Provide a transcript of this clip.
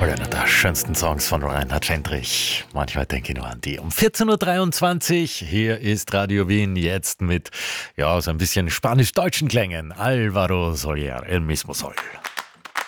Wohl einer der schönsten Songs von Reinhard Fendrich. Manchmal denke ich nur an die. Um 14.23 Uhr, hier ist Radio Wien jetzt mit, so ein bisschen spanisch-deutschen Klängen. Álvaro Soler, El mismo Sol.